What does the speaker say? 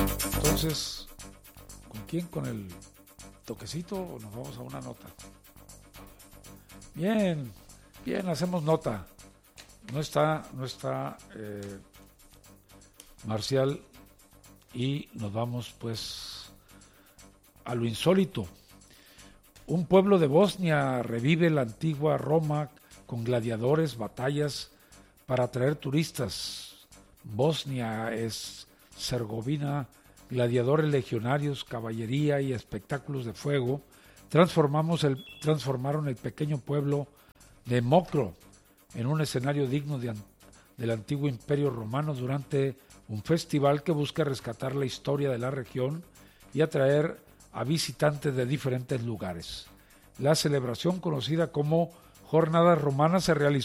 Entonces, ¿con quién? ¿Con el toquecito o nos vamos a una nota? Bien, bien, hacemos nota. No está Marcial y nos vamos pues a lo insólito. Un pueblo de Bosnia revive la antigua Roma con gladiadores, batallas para atraer turistas. Bosnia es Herzegovina, gladiadores legionarios, caballería y espectáculos de fuego transformaron el pequeño pueblo de Mokro en un escenario digno del antiguo imperio romano durante un festival que busca rescatar la historia de la región y atraer a visitantes de diferentes lugares. La celebración, conocida como Jornadas Romanas, se realizó